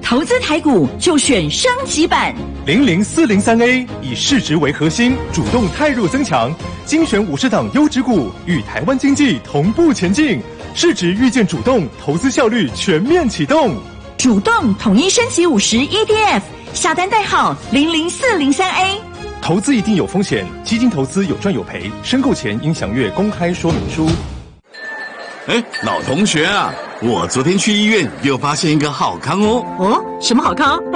投资台股就选升级版 00403A， 以市值为核心，主动汰弱增强，精选50档优质股，与台湾经济同步前进。市值预见主动，投资效率全面启动。 主动统一升级50 ETF， 下单代号00403A。 投资一定有风险，基金投资有赚有赔，申购前应详阅公开说明书。 老同学啊，我昨天去医院又发现一个好康哦。 哦，什么好康？